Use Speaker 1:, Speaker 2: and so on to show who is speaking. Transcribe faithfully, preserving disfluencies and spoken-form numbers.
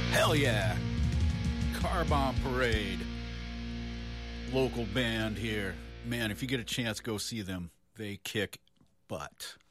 Speaker 1: Hell yeah. Car Bomb Parade. Local band here. Man, if you get a chance, go see them. They kick butt.